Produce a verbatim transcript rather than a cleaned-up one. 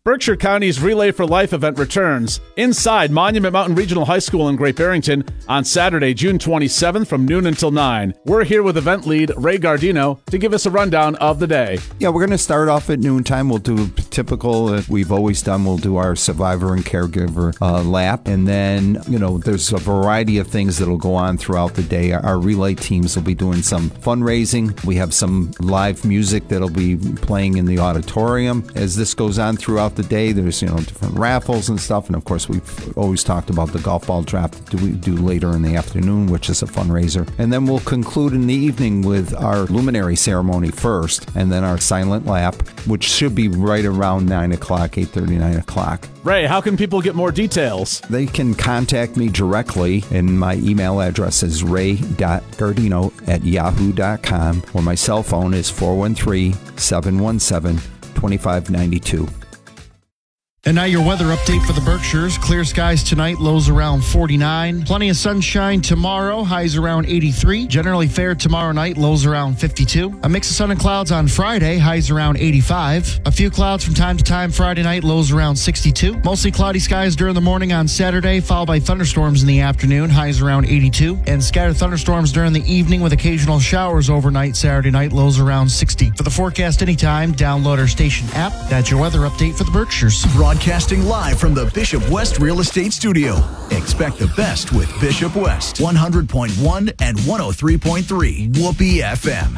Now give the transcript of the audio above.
Berkshire County's Relay for Life event returns inside Monument Mountain Regional High School in Great Barrington on Saturday, June twenty-seventh from noon until nine. We're here with event lead Ray Gardino to give us a rundown of the day. Yeah, we're going to start off at noontime. We'll do typical that we've always done. We'll do our survivor and caregiver uh, lap. And then, you know, there's a variety of things that'll go on throughout the day. Our relay teams will be doing some fundraising. We have some live music that'll be playing in the auditorium. As this goes on throughout the day, there's, you know, different raffles and stuff. And of course, we've always talked about the golf ball draft that we do later in the afternoon, which is a fundraiser. And then we'll conclude in the evening with our luminary ceremony first, and then our silent lap, which should be right around nine o'clock, eight thirty, nine o'clock. Ray, how can people get more details? They can contact me directly, and my email address is ray dot gardino at yahoo dot com, or my cell phone is four one three, seven one seven, two five nine two. And now your weather update for the Berkshires. Clear skies tonight, lows around forty-nine. Plenty of sunshine tomorrow, highs around eighty-three. Generally fair tomorrow night, lows around fifty-two. A mix of sun and clouds on Friday, highs around eighty-five. A few clouds from time to time Friday night, lows around sixty-two. Mostly cloudy skies during the morning on Saturday, followed by thunderstorms in the afternoon, highs around eighty-two. And scattered thunderstorms during the evening with occasional showers overnight Saturday night, lows around sixty. For the forecast anytime, download our station app. That's your weather update for the Berkshires. Broadcasting live from the Bishop West Real Estate Studio. Expect the best with Bishop West. one hundred point one and one oh three point three Whoopee F M.